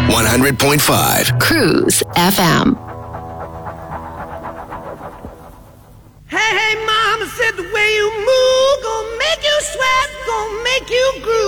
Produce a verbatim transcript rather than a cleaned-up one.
one hundred point five Cruise F M. Hey, hey, mama said the way you move gonna make you sweat, gonna make you groove.